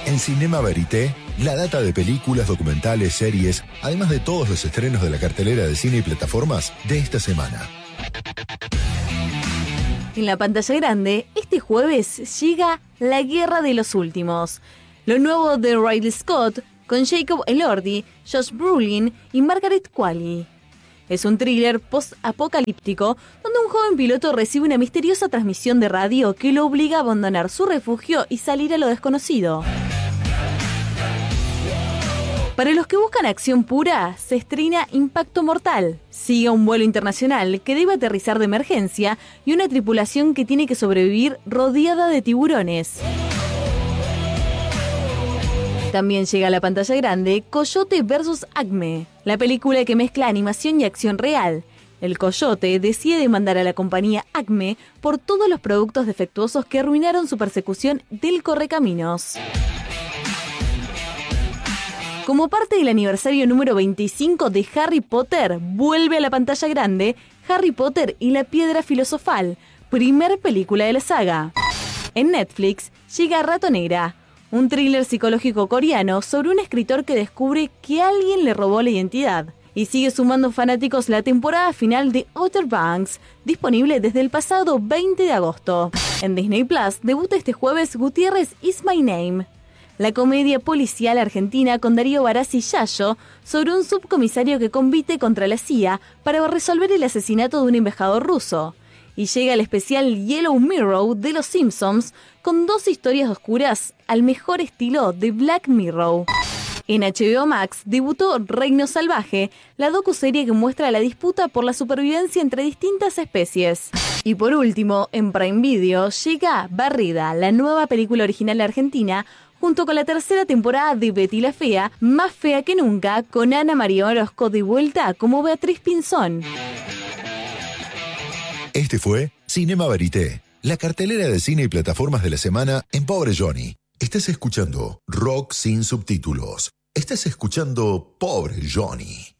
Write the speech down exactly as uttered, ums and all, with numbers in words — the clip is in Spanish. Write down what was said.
En Cinema Verité, la data de películas, documentales, series, además de todos los estrenos de la cartelera de cine y plataformas de esta semana. En la pantalla grande, este jueves llega La Guerra de los Últimos, lo nuevo de Ridley Scott, con Jacob Elordi, Josh Brolin y Margaret Qualley. Es un thriller post-apocalíptico donde un joven piloto recibe una misteriosa transmisión de radio que lo obliga a abandonar su refugio y salir a lo desconocido. Para los que buscan acción pura, se estrena Impacto Mortal. Sigue un vuelo internacional que debe aterrizar de emergencia y una tripulación que tiene que sobrevivir rodeada de tiburones. También llega a la pantalla grande Coyote versus Acme, la película que mezcla animación y acción real. El Coyote decide demandar a la compañía Acme por todos los productos defectuosos que arruinaron su persecución del Correcaminos. Como parte del aniversario número veinticinco de Harry Potter, vuelve a la pantalla grande Harry Potter y la Piedra Filosofal, primer película de la saga. En Netflix llega Ratonera, un thriller psicológico coreano sobre un escritor que descubre que alguien le robó la identidad. Y sigue sumando fanáticos la temporada final de Outer Banks, disponible desde el pasado veinte de agosto. En Disney Plus debuta este jueves Gutiérrez Is My Name, la comedia policial argentina con Darío Barassi y Yayo sobre un subcomisario que compite contra la C I A para resolver el asesinato de un embajador ruso. Y llega el especial Yellow Mirror de Los Simpsons con dos historias oscuras al mejor estilo de Black Mirror. En H B O Max debutó Reino Salvaje, la docuserie que muestra la disputa por la supervivencia entre distintas especies. Y por último, en Prime Video llega Barrida, la nueva película original argentina, junto con la tercera temporada de Betty la Fea, más fea que nunca, con Ana María Orozco de vuelta como Beatriz Pinzón. Este fue Cinema Verité, la cartelera de cine y plataformas de la semana en Pobre Johnny. Estás escuchando Rock sin subtítulos. Estás escuchando Pobre Johnny.